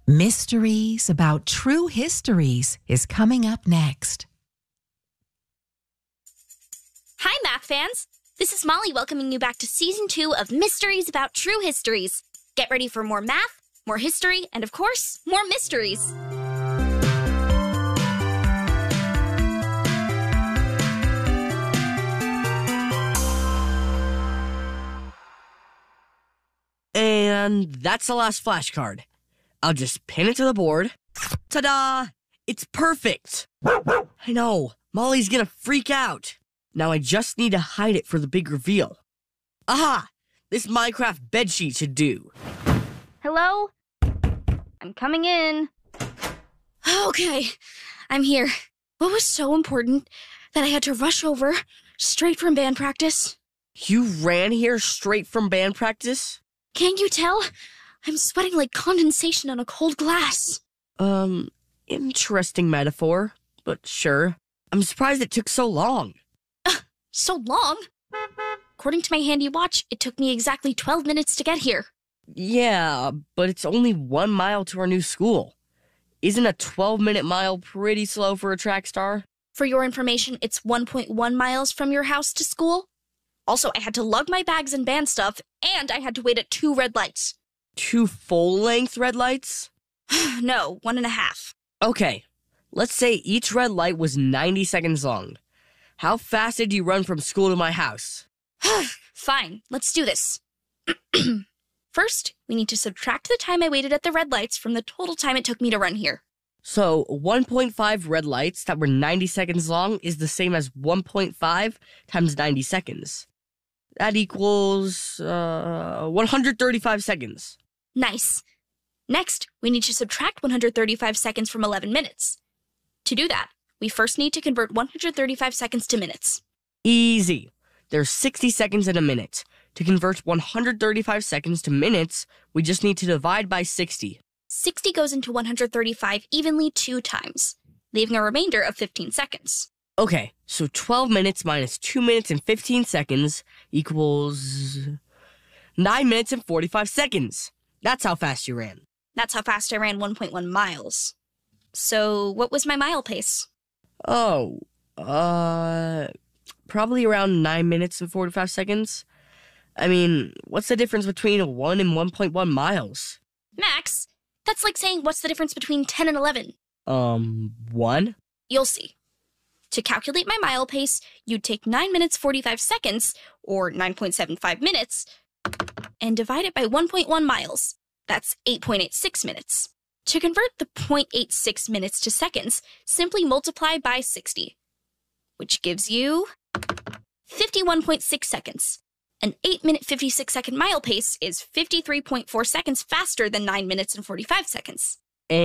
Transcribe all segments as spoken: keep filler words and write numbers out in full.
Mysteries About True Histories is coming up next. Hi, math fans! This is Molly welcoming you back to Season two of Mysteries About True Histories. Get ready for more math, more history, and of course, more mysteries. And that's the last flashcard. I'll just pin it to the board. Ta-da! It's perfect! I know, Molly's gonna freak out. Now I just need to hide it for the big reveal. Aha! This Minecraft bedsheet should do. Hello? I'm coming in. Okay, I'm here. What was so important that I had to rush over straight from band practice? You ran here straight from band practice? Can't you tell? I'm sweating like condensation on a cold glass. Um, interesting metaphor, but sure. I'm surprised it took so long. Uh, so long? According to my handy watch, it took me exactly twelve minutes to get here. Yeah, but it's only one mile to our new school. Isn't a twelve-minute mile pretty slow for a track star? For your information, it's one point one miles from your house to school. Also, I had to lug my bags and band stuff, and I had to wait at two red lights. Two full-length red lights? No, one and a half. Okay, let's say each red light was ninety seconds long. How fast did you run from school to my house? Fine, let's do this. First, we need to subtract the time I waited at the red lights from the total time it took me to run here. So, one point five red lights that were ninety seconds long is the same as one point five times ninety seconds. That equals, uh, one hundred thirty-five seconds. Nice. Next, we need to subtract one hundred thirty-five seconds from eleven minutes. To do that, we first need to convert one hundred thirty-five seconds to minutes. Easy. There's sixty seconds in a minute. To convert one hundred thirty-five seconds to minutes, we just need to divide by sixty. sixty goes into one hundred thirty-five evenly two times, leaving a remainder of fifteen seconds. Okay, so twelve minutes minus two minutes and fifteen seconds equals nine minutes and forty-five seconds. That's how fast you ran. That's how fast I ran one point one miles. So what was my mile pace? Oh, uh, probably around nine minutes and forty-five seconds. I mean, what's the difference between one and one point one miles? Max, that's like saying what's the difference between ten and eleven? Um, one? You'll see. To calculate my mile pace, you'd take nine minutes forty-five seconds, or nine point seven five minutes, and divide it by one point one miles. That's eight point eight six minutes. To convert the zero point eight six minutes to seconds, simply multiply by sixty, which gives you fifty-one point six seconds. An eight minute fifty-six second mile pace is fifty-three point four seconds faster than nine minutes and forty-five seconds.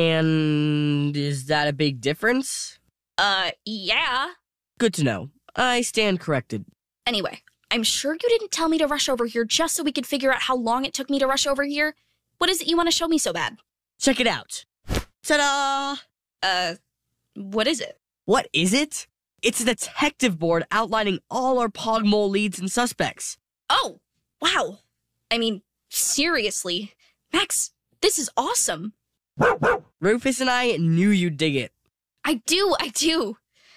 And is that a big difference? Uh, yeah. Good to know. I stand corrected. Anyway, I'm sure you didn't tell me to rush over here just so we could figure out how long it took me to rush over here. What is it you want to show me so bad? Check it out. Ta-da! Uh, what is it? What is it? It's a detective board outlining all our Pogmole leads and suspects. Oh, wow. I mean, seriously. Max, this is awesome. Rufus and I knew you'd dig it. I do, I do.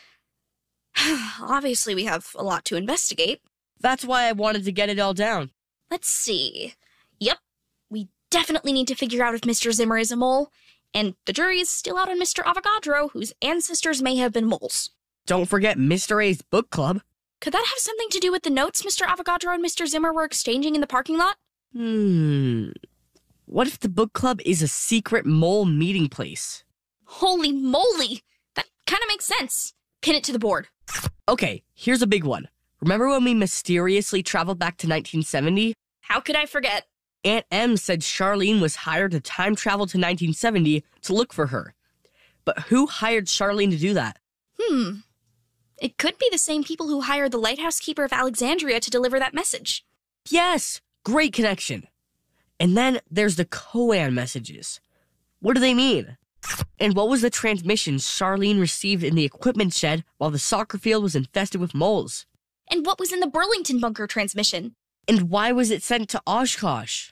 Obviously, we have a lot to investigate. That's why I wanted to get it all down. Let's see. Yep, we definitely need to figure out if Mister Zimmer is a mole, and the jury is still out on Mister Avogadro, whose ancestors may have been moles. Don't forget Mister A's book club. Could that have something to do with the notes Mister Avogadro and Mister Zimmer were exchanging in the parking lot? Hmm. What if the book club is a secret mole meeting place? Holy moly! That kind of makes sense. Pin it to the board. Okay, here's a big one. Remember when we mysteriously traveled back to nineteen seventy? How could I forget? Aunt Em said Charlene was hired to time travel to nineteen seventy to look for her. But who hired Charlene to do that? Hmm. It could be the same people who hired the lighthouse keeper of Alexandria to deliver that message. Yes! Great connection. And then there's the Koan messages. What do they mean? And what was the transmission Charlene received in the equipment shed while the soccer field was infested with moles? And what was in the Burlington bunker transmission? And why was it sent to Oshkosh?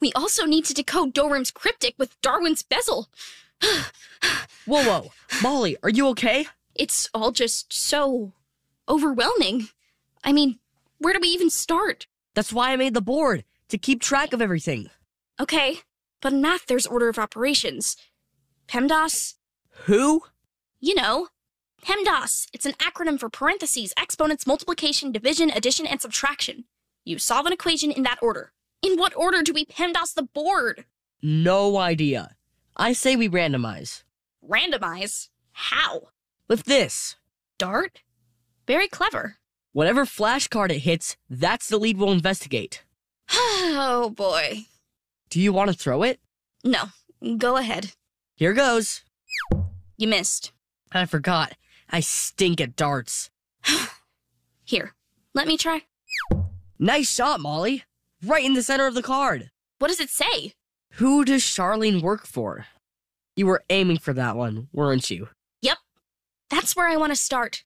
We also need to decode Dorim's cryptic with Darwin's bezel. Whoa, whoa. Molly, are you okay? It's all just so overwhelming. I mean, where do we even start? That's why I made the board, to keep track of everything. Okay, but in math there's order of operations. PEMDAS? Who? You know, PEMDAS. It's an acronym for parentheses, exponents, multiplication, division, addition, and subtraction. You solve an equation in that order. In what order do we PEMDAS the board? No idea. I say we randomize. Randomize? How? With this. Dart? Very clever. Whatever flashcard it hits, that's the lead we'll investigate. Oh boy. Do you want to throw it? No, go ahead. Here goes. You missed. I forgot. I stink at darts. Here, let me try. Nice shot, Molly. Right in the center of the card. What does it say? Who does Charlene work for? You were aiming for that one, weren't you? Yep. That's where I want to start.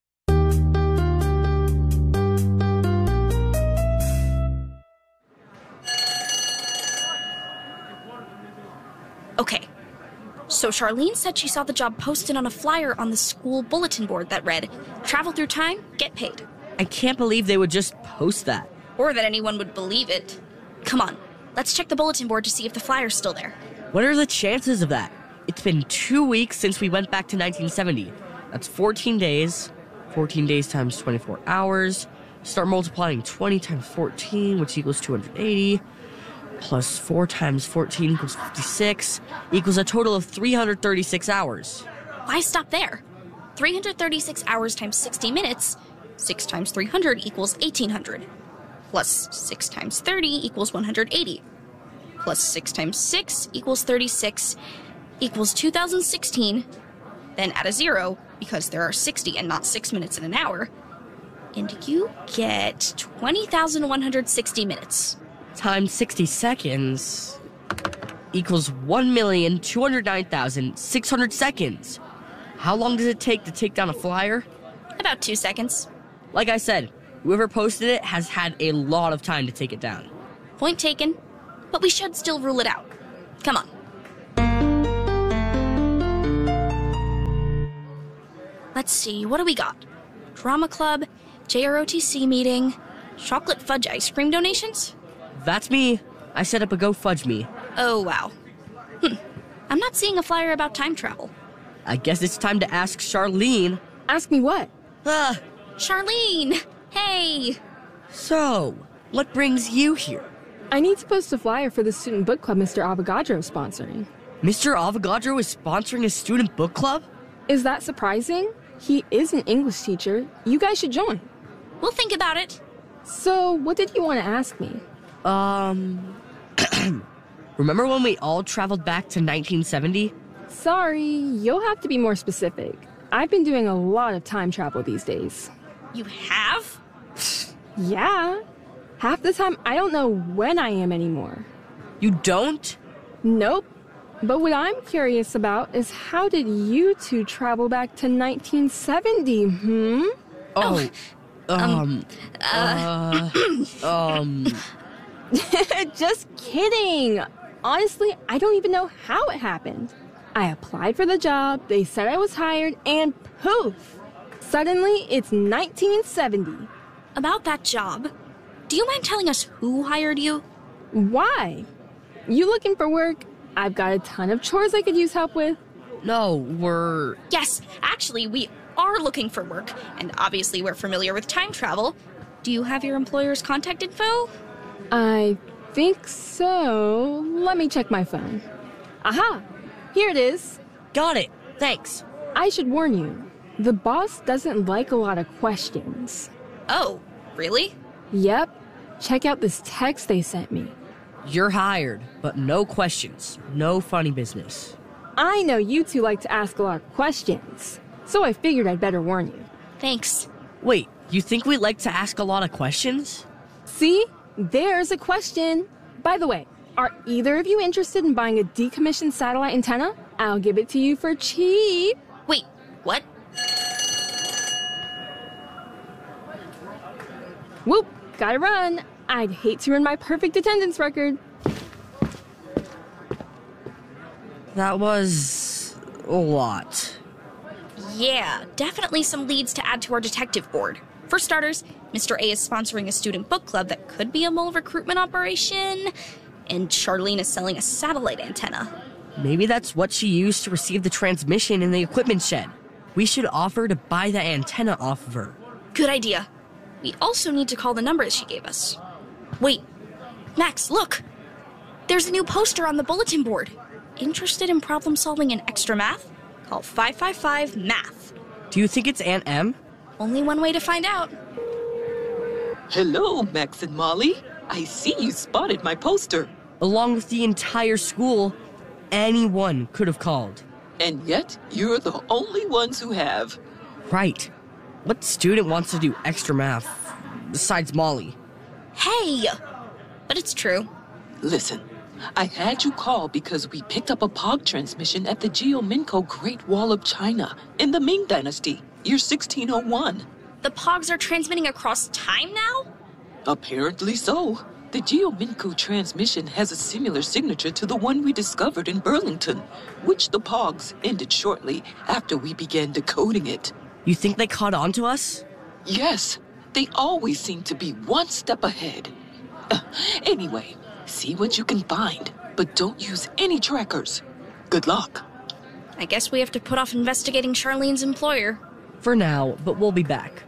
Okay. So Charlene said she saw the job posted on a flyer on the school bulletin board that read, "Travel through time, get paid." I can't believe they would just post that. Or that anyone would believe it. Come on, let's check the bulletin board to see if the flyer's still there. What are the chances of that? It's been two weeks since we went back to nineteen seventy. That's fourteen days. fourteen days times twenty-four hours. Start multiplying twenty times fourteen, which equals two hundred eighty. Plus four times fourteen equals fifty-six. Equals a total of three hundred thirty-six hours. Why stop there? three hundred thirty-six hours times sixty minutes. six times three hundred equals eighteen hundred. Plus six times thirty equals one hundred eighty. Plus six times six equals thirty-six. Equals two thousand sixteen. Then add a zero, because there are sixty and not six minutes in an hour. And you get twenty thousand one hundred sixty minutes. Times sixty seconds equals one million two hundred nine thousand six hundred seconds. How long does it take to take down a flyer? About two seconds. Like I said, whoever posted it has had a lot of time to take it down. Point taken, but we should still rule it out. Come on. Let's see, what do we got? Drama club, J R O T C meeting, chocolate fudge ice cream donations? That's me. I set up a Go Fudge Me. Oh, wow. Hmm. I'm not seeing a flyer about time travel. I guess it's time to ask Charlene. Ask me what? Ah, Charlene! Hey! so, what brings you here? I need to post a flyer for the student book club Mister Avogadro is sponsoring. Mister Avogadro is sponsoring a student book club? Is that surprising? He is an English teacher. You guys should join. We'll think about it. So, what did you want to ask me? Um... Remember when we all traveled back to nineteen seventy? Sorry, you'll have to be more specific. I've been doing a lot of time travel these days. You have? Yeah. Half the time, I don't know when I am anymore. You don't? Nope. But what I'm curious about is how did you two travel back to nineteen seventy, hmm? Oh, um, uh, um... Just kidding. Honestly, I don't even know how it happened. I applied for the job, they said I was hired, and poof! Suddenly, it's nineteen seventy. About that job, do you mind telling us who hired you? Why? You looking for work? I've got a ton of chores I could use help with. No, we're... Yes, actually, we are looking for work, and obviously we're familiar with time travel. Do you have your employer's contact info? I think so. Let me check my phone. Aha! Here it is. Got it. Thanks. I should warn you, the boss doesn't like a lot of questions. Oh, really? Yep. Check out this text they sent me. You're hired, but no questions. No funny business. I know you two like to ask a lot of questions, so I figured I'd better warn you. Thanks. Wait, you think we like to ask a lot of questions? See? There's a question. By the way, are either of you interested in buying a decommissioned satellite antenna? I'll give it to you for cheap. Wait, what? Whoop, gotta run. I'd hate to ruin my perfect attendance record. That was a lot. Yeah, definitely some leads to add to our detective board. For starters, Mister A is sponsoring a student book club that could be a mole recruitment operation, and Charlene is selling a satellite antenna. Maybe that's what she used to receive the transmission in the equipment shed. We should offer to buy the antenna off of her. Good idea. We also need to call the numbers she gave us. Wait, Max, look! There's a new poster on the bulletin board. Interested in problem solving in extra math? Call five five five math. Do you think it's Aunt Em? Only one way to find out. Hello, Max and Molly. I see you spotted my poster. Along with the entire school, anyone could have called. And yet, you're the only ones who have. Right. What student wants to do extra math besides Molly? Hey! But it's true. Listen, I had you call because we picked up a P O G transmission at the Geominco Great Wall of China in the Ming Dynasty, year sixteen oh one. The P O Gs are transmitting across time now? Apparently so. The Geominco transmission has a similar signature to the one we discovered in Burlington, which the P O Gs ended shortly after we began decoding it. You think they caught on to us? Yes, they always seem to be one step ahead. Uh, anyway, see what you can find, but don't use any trackers. Good luck. I guess we have to put off investigating Charlene's employer. For now, but we'll be back.